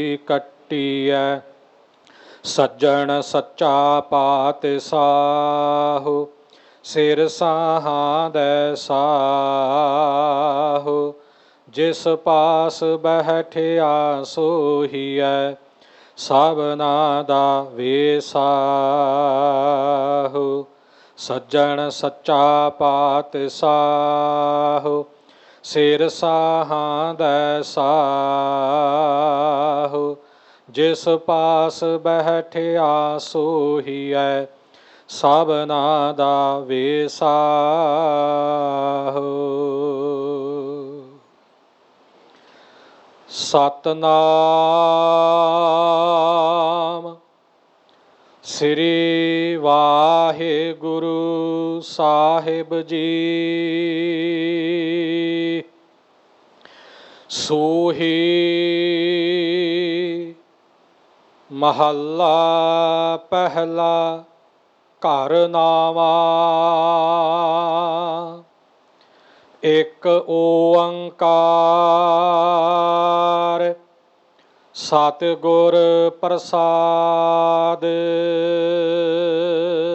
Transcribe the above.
ਕੱਟੀਐ। ਸੱਜਣ ਸੱਚਾ ਪਾਤਿਸਾਹੁ, ਸਿਰ ਸਾਹਾਦੈ ਸਾਹੁ। ਜਿਸ ਪਾਸ ਬੈਠਿਆ ਸੋਹੀਐ, ਸਭਨਾ ਦਾ ਵੇਸਾਹੁ। ਸੱਜਣ ਸੱਚਾ ਪਾਤਿਸਾਹੁ, ਸਿਰ ਸਾਹਾਦੈ ਸਾਹੁ। ਜਿਸ ਪਾਸ ਬੈਠਿਆ ਸੋਹੀਐ, ਸਭਨਾ ਦਾ ਵੇਸਾਹੁ। ਸਤਿਨਾਮ ਸ੍ਰੀ ਵਾਹਿਗੁਰੂ ਸਾਹਿਬ ਜੀ। ਸੋਹੀ ਮਹੱਲਾ ਪਹਿਲਾ। ਘਰ ਨਾਵਾ। ਇਕ ਓੰਕਾਰ ਸਤਿਗੁਰ ਪ੍ਰਸਾਦਿ।